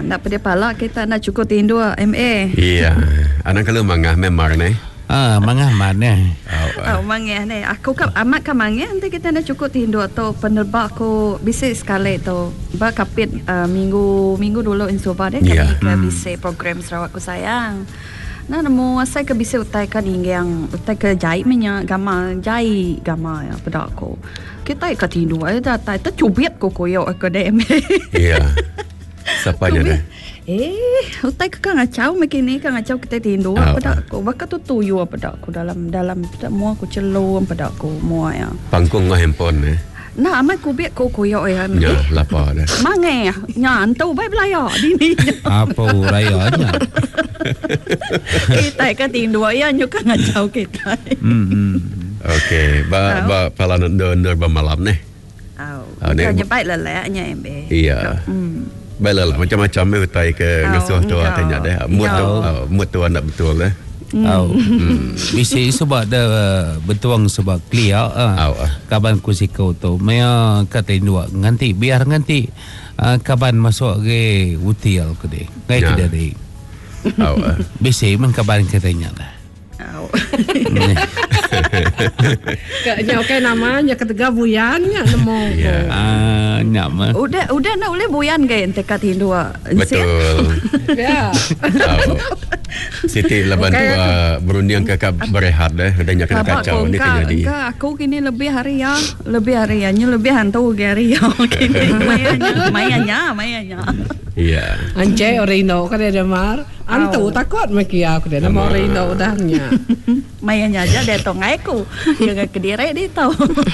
nak pada pala kita nak cukup tindu MA. Iya. Anak kalau mangah memang nih. Mangah mana? Mangah ni. Aku kan amat kan mangah nanti kita nak cukup tindu atau penerbak aku bisa sekali tu. Ba kapit minggu dulu insuba deh kami bisa program Sarawak Ku Sayang. Nah, namo saya ke bisa utaikan yang utai ke jahit minyak jahit gama ya pada aku. Kita ikat tindu aja tak cubit ko koyo akademi. Iya. Siapanya dah? Utai ke ngacau makin ni ngacau kita tindu pada aku. Baka tu tuyu pada aku dalam mua aku celom pada aku mua ya. Pangkung ngah handphone Nah, amat kubik ko koyo ya. Ya, lapar dah. Mangai nya antau baik belaya di ni. Apa rayanya? Kita ke tindu ya nyuk ngacau kita. Okey, ba palanan nder malam nih. Kanya baik lelaknya MB. Iya. Baiklah macam-macam utai ke ngasuh tu tanya deh. Mut tu anak betul dah. Bisa sebab dah betuang sebab clear kaban ku sikau tu maya kata dua nganti biar nganti kaban masuk ke util ke deh ngai ke deh bisa men kaban katanya dah kayaknya okey namanya ketiga buyannya nemu nyama udah nak boleh buyan ke ente kat Hindu betul ya Siti laban tua berunding ke berehat dah adanya kena kacau ni terjadi aku kini lebih hariannya lebih hantu harian kini mayanya iya anjay orino kan ada mar antu takut maki aku dia nama orino udahnya mayanya aja dia tong aku jaga kediri dia tahu.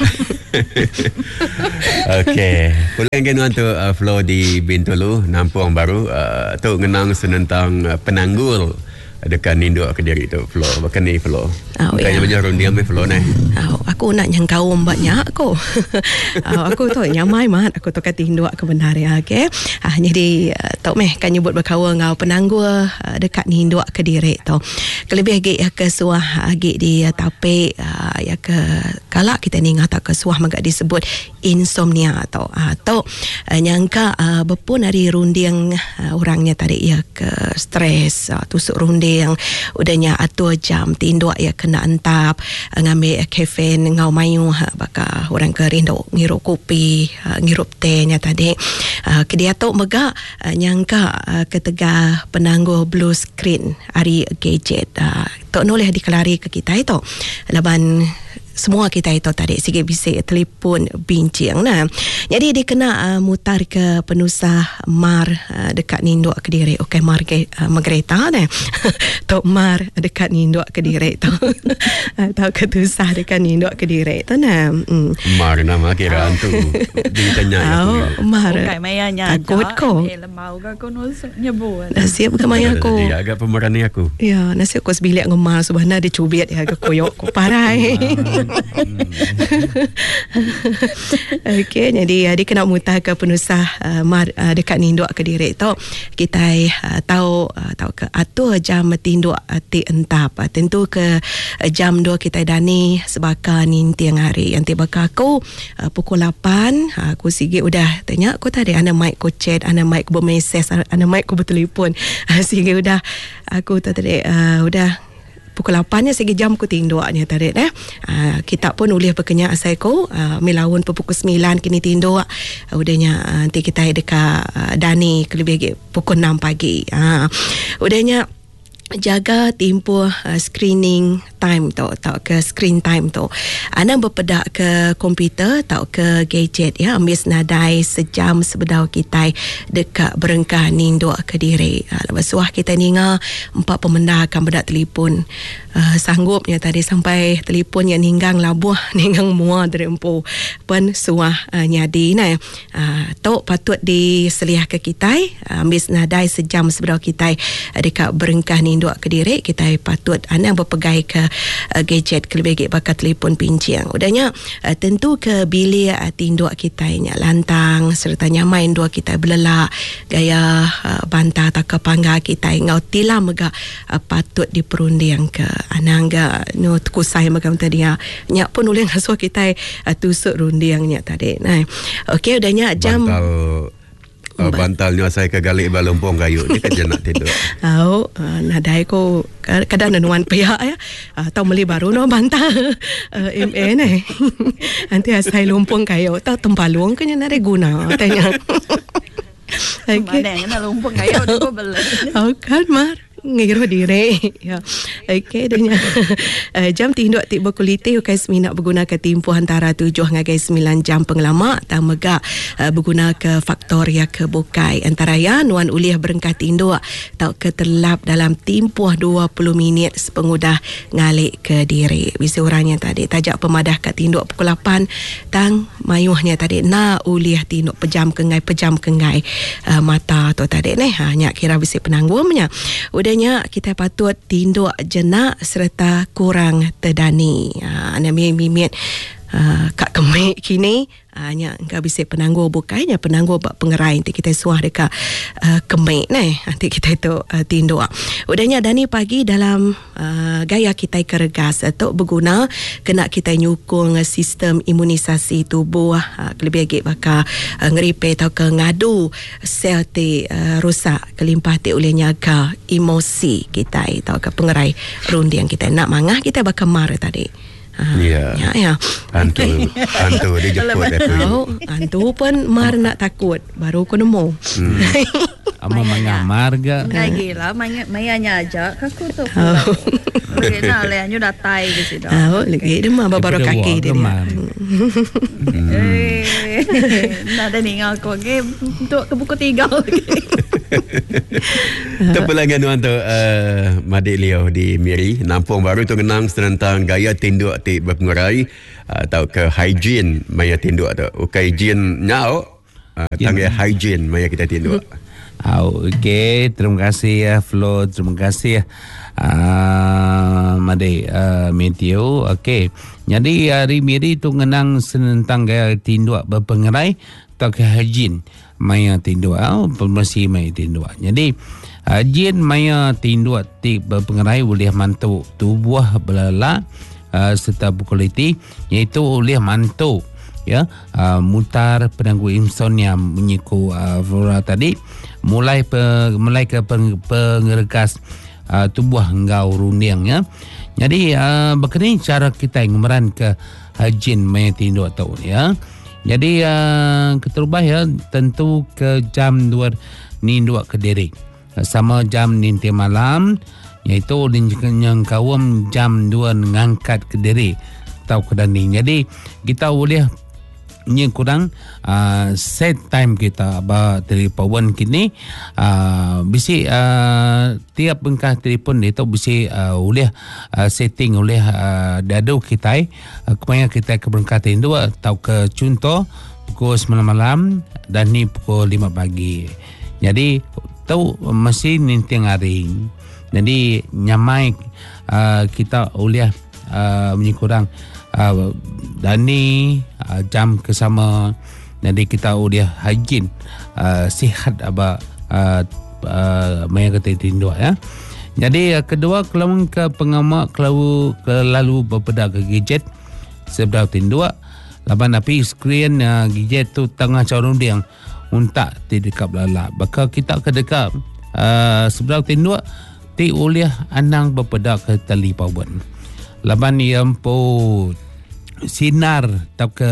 Okey, pulang kan tu flow di Bintulu Nampuang Baru tu ngenang senentang penanggul dekat Ninduk Kediri tu flow bahkan ni flow kayaknya banyak rundiang me flow ni aku nak yang kau banyak aku aku tu nyamai mat aku tu kat Ninduk kebenaran okey jadi tok meh kan nyebut berkawa ngau penanggul dekat Ninduk Kediri tu kelebih agi ke suah agi di tape ya ke kalak kita ni ngata ke suah magak disebut insomnia atau nyangka bepun hari runding orangnya tadi ya ke stres tusuk runding yang udahnya atur jam tinduk ya kena antap ngambil kafein ngau mayu baka orang ke rindu ngirup kopi ngirup teh nya tadi kedia tu mega nyangka ketega penangguh blue screen hari gadget tok noleh dikelari ke kita itu laban semua kita itu tadi sikit bisa telefon bincang nah. Jadi dia kena mutar ke penusah Mar dekat Ninduk Kediri. Okey Margareta nah. Tok Mar dekat Ninduk Kediri tu. Tahu ketusah dekat Ninduk Kediri tu nah. Mar nama kira tu. Ditanya aku. Mar. Okey mayanya. Takut ko. Lemau ke ko nyebut. Nasib ke maya ko. Ya agak pemerani aku. Ya, nasib ko sebilik ngemar subhana dia cubit dia ke koyok ko parai. Okey, jadi dia kena mutah ke penusah dekat Ninduk Kediri tu kita tahu ke atur jam tinduk ti entap tentu ke jam 2 kita dani sebaka nintiang hari yang tiba aku pukul 8 aku sikit udah tanya aku tadi ana mic ko chat ana mic ko bermesej ana mic ko bertelefon sikit udah aku tadi udah pukul 8 segi jam ku tinduknya tadi kita pun boleh berkenyak asal ku melawan pukul 9 kini tinduk udahnya nanti kita dekat Dani kelebih pukul 6 pagi udahnya jaga tempoh screening time tu atau ke screen time tu anda berpedak ke komputer atau ke gadget ya ambil senadai sejam sebedau kita dekat berengkah Ninduk Kediri lepas suah kita ninga 4 pemendah akan bedak telefon sanggupnya tadi sampai telefon yang ninggang labuh ninggang mua derempu pun suah nyadi nah tu patut diseliah ke kita ambil senadai sejam sebedau kita dekat berengkah Ninduk Kediri kita patut anda berpegai ke gadget kelebih bakat telefon pincang udahnya tentu ke bilik tinduk kita nya lantang serta nyamain dua kita belelak gaya bantah tak ke pangga kita ngau tilam mega patut diperunding ke anangga no kusai magam tadi nya pun uleng haso kita tusuk rundingnya tadi nah okey udahnya jam bantalnya saya ke galik balumpong kayu dia kerja nak tidur. Nadai ko kadang nanuan pihak ya. Tahu beli baru no bantal MA ni. Nanti asai lumpong kayu tahu tempalung kenya nare guna tanya. Mana yang nak lumpung kayu tu bela. Kan Mar. Ngiro diri ya. Okey danya jam tinduk ti berkuliti ukai semina berguna ke tempoh antara 7 ngagai 9 jam pengelama tak megak berguna ke faktor ya ke bukai antara ya nuan uliah berengkah tinduk tau ke terlap dalam tempoh 20 minit sepengudah ngalik ke diri. Bisi orangnya tadi tajak pemadah kat tinduk pukul 8 tang mayuhnya tadi na uliah tinduk pejam kengai mata tu tadi ni nyak kira bisi penanggungnya. Udahnya kita patut tinduk jenak serta kurang terdani. Ana mimit kak kemik kini nya engkau bisa penangguh bukainya penangguh bak pengerai nanti kita suah dekat kemik ni nanti kita itu tinduk. Udahnya dani pagi dalam gaya kita keregas atau berguna kena kita nyukung sistem imunisasi tubuh lebih lagi bakal ngeripe atau ke ngadu sel ti rosak kelimpah ti oleh nyaga emosi kita atau ke pengerai rundi yang kita nak mangah kita bakal marah tadi. Ya. Hantu dia jemput hantu pun mar nak takut baru aku nemu. Ama mangamar ga. Lagi lah mayanya ajak aku tu. Lagi nak leanyu datai di situ. Lagi dia mah baru kaki dia. Nak ada ni aku ke untuk ke buku 3 lagi. Terpulangan untuk Madik Leo di Miri Nampung Baru tu kenang tentang gaya tinduk ti berpengerai atau ke hygiene maya tinduk tu. Ukai hygiene nyau tangga hygiene maya kita tinduk. Okey, terima kasih ya Flo, terima kasih ya Madik Meteo. Okey. Jadi hari Miri tu kenang tentang gaya tinduk berpengerai atau ke hygiene maya tinduk pembersih maya tinduk. Jadi jin maya tinduk ti berpengerai boleh mantu tubuh belala serta berkualiti iaitu oleh mantu ya mutar penangguh insomnia menyiku flora tadi mulai ke pengeregas tubuh engkau runding ya. Jadi begini cara kita ngumeran ke jin maya tinduk tu ya. Jadi keterubah ya tentu ke jam 2 ni 2 ke diri. Sama jam ninti malam iaitu yang kawam jam 2 ngangkat ke diri atau ke dani. Jadi kita boleh ni kurang set time kita ba telefon kini bisi tiap bengkah telefon itu bisi boleh setting oleh dadu kita kemaya kita ke berangkat dua atau ke contoh pukul 9 malam dan ni pukul 5 pagi. Jadi tahu masih ninti ngaring. Jadi nyamai kita oleh kurang dani jam kesama. Jadi kita udah hygiene sihat apa maya kata tinduk ya. Jadi kedua kalau ke pengamak kalau lalu berpedak ke gadget sebelah tinduk laban api skrin gadget tu tengah corong dia untak di dekat belala. Bakal kita ke dekat sebelah tinduk ti oleh anang berpedak ke tali pawon. Laban yang po sinar atau ke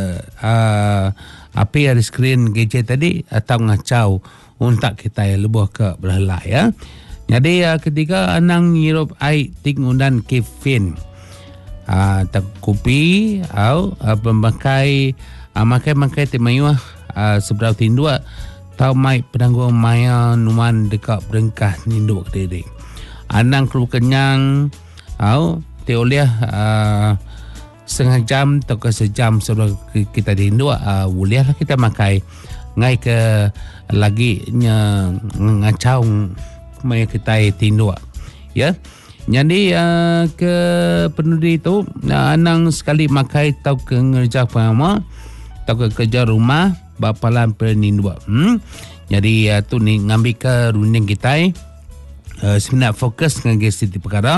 api ada skrin gadget tadi atau ngacau untuk kita lebih ke berhala ya. Jadi ketika anang ngirup air ting undan kefin tak kopi atau pemakai makai temayuah sebelah tinduk tau mai penanggung maya numan dekat berengkah ninduk diri. Anang keluar kenyang atau teoliah setengah jam atau ke sejam sebelum kita tinduk bolehlah kita makai ngai ke lagi ngacau maya kita tinduk ya. Jadi ke penduduk itu anang sekali makai tau ke ngerja pama tau ke kerja rumah bapalan peninduk. Jadi tu ni ngambil ke runding kita sebenarnya fokus dengan gesti perkara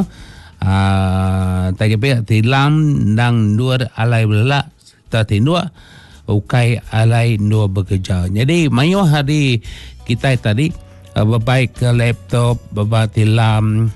tak kira tilam nang dua alai belak tak tinduk ukai alai no bekerja. Jadi mayo hari kita tadi berbaik ke laptop, berbatilam,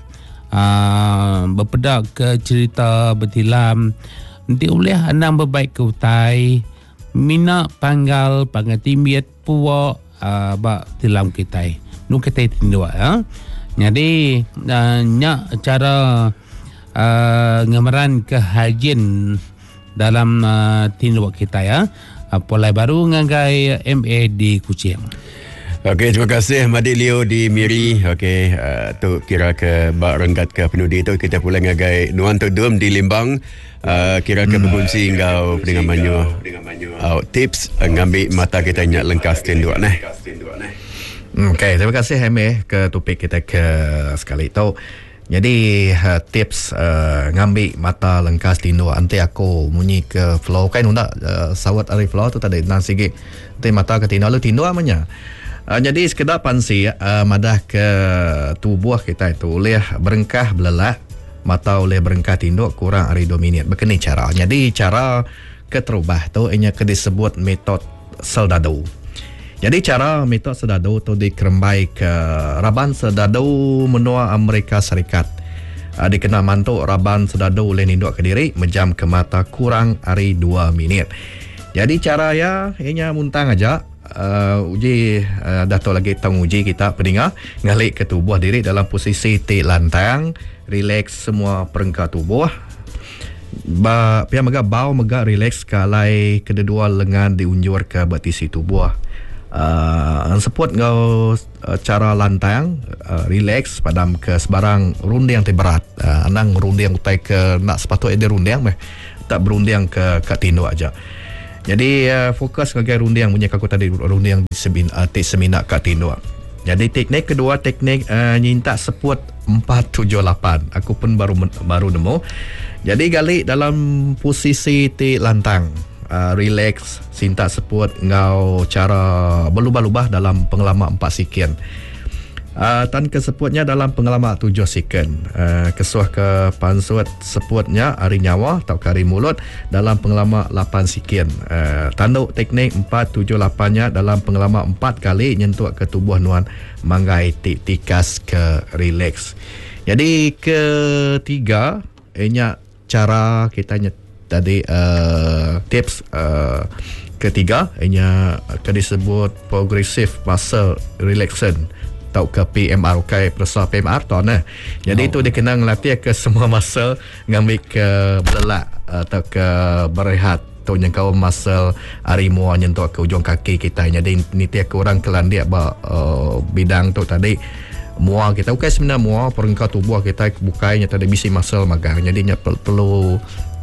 berpedak ke cerita bertilam. Nanti boleh anang berbaik ke utai, mina panggal timbiat puak bak tilam kita. Nu kita tindua ya. Jadi nyak cara ngamaran kehajian dalam tindua kita ya. Polai baru ngagai MA di Kuching. Okey, terima kasih Madik Leo di Miri. Okey, tu kira ke bak renggat ke penudi tu kita pula ngagai Nuan Tok Dum di Limbang. Kira ke berfungsi engkau dengan manyu tips ngambil mata kita nyak lengkas tinduk nah. Okey, terima kasih MA ke topik kita ke sekali tu. Jadi tips ngambil mata lengkas tinduk nanti aku munyi ke flow kan undak sawat ari flow tu tadi nang sikit nanti mata ke tinduk lu tinduk amanya. Jadi sekedar pansi madah ke tubuh kita itu oleh berengkah belelak mata oleh berengkah tinduk kurang ari 2 minit begini cara. Jadi cara keterubah tu ianya ke disebut metod Soldado. Jadi cara metode Soldado tu dikerembai ke Raban Soldado menua Amerika Serikat. Dikenal mantuk Raban Soldado oleh ninduk ke diri menjam ke mata kurang hari 2 minit. Jadi cara ya ianya muntang aja. Uji dato lagi tang uji kita pendengar ngalik ke tubuh diri dalam posisi tik lantang, relax semua perengkah tubuh. Pihak mega bau mega relax kalai kedua lengan diunjur ke batisi tubuh. Support ngau cara lantang relax padam ke sebarang runding berat anang runding utai ke nak sepatu ada runding meh tak berunding ke tinduk aja. Jadi fokus ke runding punya aku tadi runding tik semina ke tinduk. Jadi teknik kedua teknik nyintak support 478 aku pun baru nemu. Jadi gali dalam posisi tik lantang relax, sinta support ngau cara berlubah-lubah dalam pengelama 4 second. Tan ke supportnya dalam pengelama 7 second. Kesuah ke pansut supportnya hari nyawa atau kari mulut dalam pengelama 8 second. Tanduk teknik 478-nya dalam pengelama 4 kali nyentuh ke tubuh nuan manggai tikas ke relax. Jadi ketiga ianya cara kita tadi tips ketiga ianya disebut progressive muscle relaxation atau ke PMR persoal PMR tu nah. Jadi itu dikenal latih ke semua muscle ngambil ke belelak atau ke berehat tu yang kau muscle arimu nyentuh ke ujung kaki kita. Jadi ni tiap kurang kelandia bidang tu tadi muah kita bukan sebenarnya muah perengkau tubuh kita bukainya tadi bisi muscle magang. Jadi perlu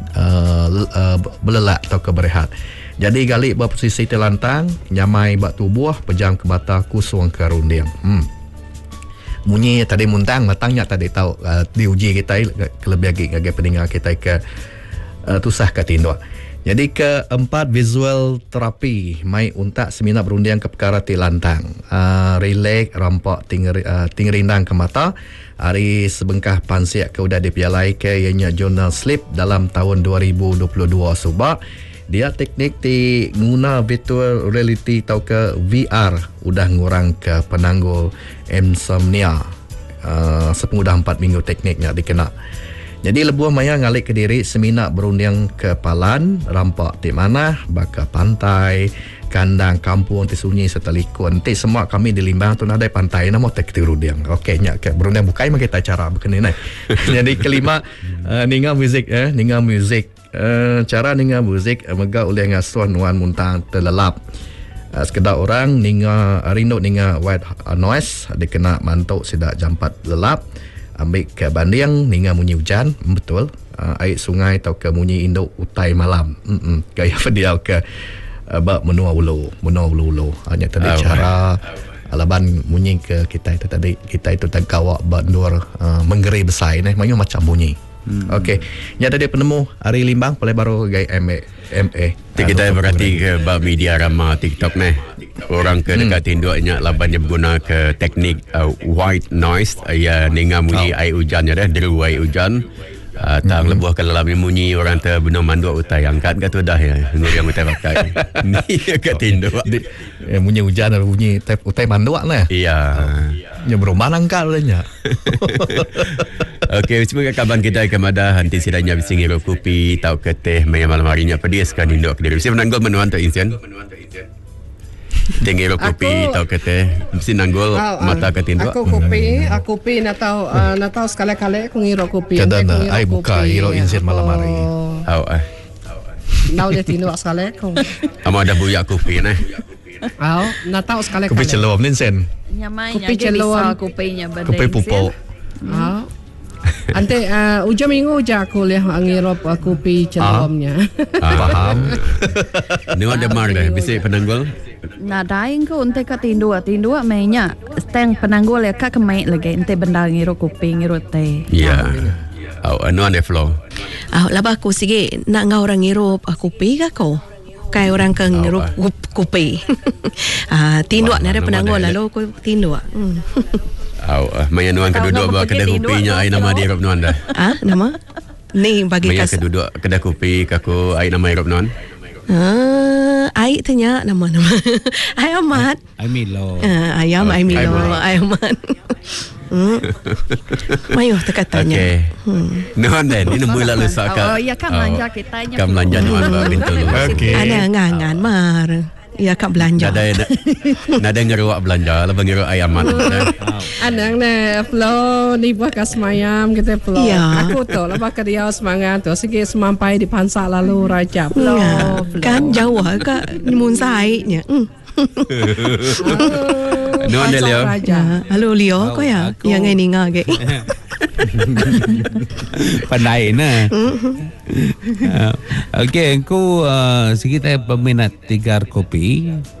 belelak atau keberehat. Jadi gali berposisi telantang, nyamai bak tubuh, pejam ke mata kusung ke runding. Munyi tadi muntang, matangnya tadi tahu diuji kita lebih lagi pendengar kita ke tusah ke tinduk. Jadi keempat visual terapi mai untak semina berunding ke perkara telantang. Relax, rampak tingrindang ke mata. Hari sebengkah pansiak ke udah dipialai ke ianya journal sleep dalam tahun 2022 subak. Dia teknik di guna virtual reality atau ke VR udah ngurang ke penanggul insomnia. Sepemudah 4 minggu tekniknya dikena. Jadi lebuh maya ngalik ke diri semina berunding ke Palan, rampak di mana, baka pantai, kandang kampung ti sunyi serta likun. Ti semua kami di Limbang tu ada pantai nama tek ti runding. Okey nya ke berunding bukai mah kita cara begini nah. Jadi kelima ninga muzik cara ninga muzik mega oleh ngasuh nuan muntang terlelap. Sekedar orang ninga rindu ninga white noise dikena mantuk sidak jampat lelap. Ambil ke banding ninga munyi hujan betul air sungai atau ke munyi induk utai malam gaya dia ke bak menua ulu hanya tadi cara alaban munyi ke kita itu tadi kita itu tak kawak bandur menggeri besar ni macam bunyi. Okey, nya tadi penemu hari Limbang boleh baru gaya MA. Kita berarti ke bab media ramah TikTok ni. Orang ke dekat tinduknya labannya berguna ke teknik white noise ya ninga munyi air hujan ya dah deru air hujan Tang lebuh kalau lami munyi orang tu benar manduk utai angkat kat tu dah ya. Nguriang utai pakai. Ni kat tinduk. Munyi hujan atau bunyi utai manduk lah. Iya. Nya beroman angkat lah. Okey, semoga kaban kita kemada hanti sidanya bising hirup kopi tau ke teh malam harinya pedis kan induk ke diri. Bisa menanggul menuan tu insian. Tinggi kopi tau ke teh mesti nanggul mata ke tinduk. Aku kopi nak tahu sekali-kali aku ngiro kopi. Kadang ai buka ngiro insian malam hari. Nau dia tinduk sekali aku. Amo ada buyak kopi nah. Nak tahu sekali-kali. Kopi celom insian. Nyamai kopi celom kopinya badai. Kopi pupuk. Ante ujung minggu je aku lihat ngiro kopi celomnya. Faham. Ni ada mar dah bisik penanggul. Nah daing ko unte ka tindua mainnya steng penanggul ya ka kemai lagi ente benda ngiro kopi ngiro teh. Ya. Anu ane flow. Laba aku sige nak ngau orang ngiro kopi ka ko. Kai orang ke ngiro kopi. Tindua na ada penanggul lalu ko tindua. Maya nuan keduduk bawa kedai kopinya ai nama dia Rob Nuan dah. Nama? Ni bagi Maya keduduk kedai kopi kaku ai nama Rob Nuan. Ai tanya nama-nama. Ai Ahmad. Ai Milo. Ayam ai Milo. Ai Ahmad. Mayu terkatanya. Okey. Nuan dan ini mula lesak ka. Ya kan belanja kitanya. Kam belanja nuan bawa bintu. Okey. Ada ngangan mar. Ya kat belanja. Nada ngeruak belanja lebih ngeruak ayam mat. Anang ne flow ni buat kasmayam kita flow. Ya. Aku tu lepas kerja semangat tu sikit semampai di pansak lalu raja flow. Kan jauh ka mun saiknya. Nuan dia Leo. Halo Leo ko ya. Yang ini ngage. Pandai nah. Okey, aku sekitar peminat tigar kopi.